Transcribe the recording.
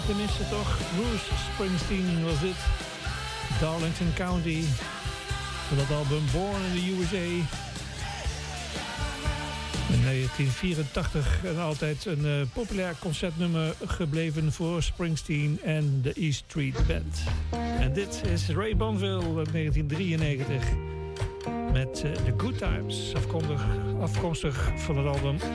Tenminste toch, Bruce Springsteen was dit. Darlington County. Van dat album Born in the USA. In 1984 en altijd een populair concertnummer gebleven voor Springsteen en de E Street Band. En dit is Ray Bonville uit 1993 met The Good Times, afkomstig van het album